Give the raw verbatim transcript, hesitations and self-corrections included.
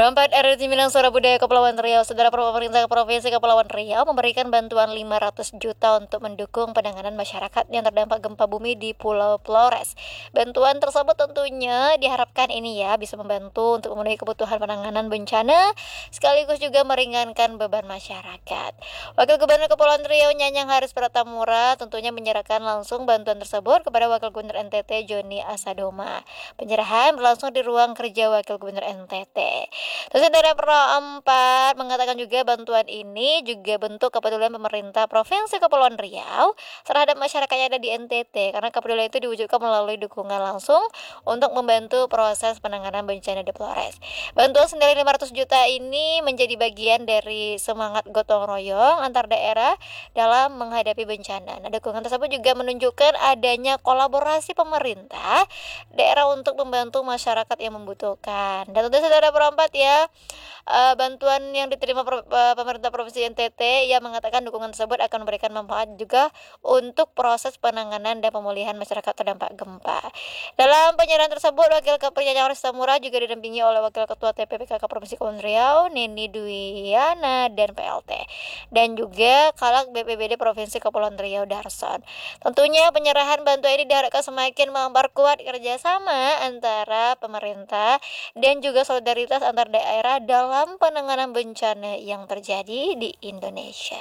Perompak R T Minang Suara Budaya Kepulauan Riau, Saudara Pemerintah Provinsi Kepulauan Riau memberikan bantuan lima ratus juta untuk mendukung penanganan masyarakat yang terdampak gempa bumi di Pulau Flores. Bantuan tersebut tentunya diharapkan ini ya bisa membantu untuk memenuhi kebutuhan penanganan bencana sekaligus juga meringankan beban masyarakat. Wakil Gubernur Kepulauan Riau Nyanyang Haris Pratamura tentunya menyerahkan langsung bantuan tersebut kepada Wakil Gubernur N T T Joni Asadoma. Penyerahan berlangsung di ruang kerja Wakil Gubernur N T T. Terus daerah Perompak mengatakan juga bantuan ini juga bentuk kepedulian pemerintah Provinsi Kepulauan Riau terhadap masyarakat yang ada di N T T, karena kepedulian itu diwujudkan melalui dukungan langsung untuk membantu proses penanganan bencana di Flores. Bantuan senilai lima ratus juta ini menjadi bagian dari semangat gotong royong antar daerah dalam menghadapi bencana. Nah, dukungan tersebut juga menunjukkan adanya kolaborasi pemerintah daerah untuk membantu masyarakat yang membutuhkan. Dan tentu saudara Perompak ya, uh, bantuan yang diterima pro, uh, pemerintah Provinsi N T T yang mengatakan dukungan tersebut akan memberikan manfaat juga untuk proses penanganan dan pemulihan masyarakat terdampak gempa. Dalam penyerahan tersebut, Wakil Kapolri Nyanyang Haris Pratamura juga didampingi oleh Wakil Ketua T P P K K Provinsi Kepulauan Riau Neni Dwiana dan P L T, dan juga Kalak B P B D Provinsi Kepulauan Riau Darson. Tentunya penyerahan bantuan ini diharapkan semakin memperkuat kerjasama antara pemerintah dan juga solidaritas antar daerah dalam penanganan bencana yang terjadi di Indonesia.